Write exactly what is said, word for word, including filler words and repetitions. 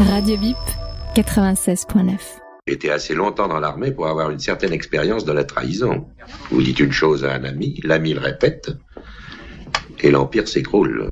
Radio Bip, quatre-vingt-seize point neuf. J'étais assez longtemps dans l'armée pour avoir une certaine expérience de la trahison. Vous dites une chose à un ami, l'ami le répète, et l'empire s'écroule.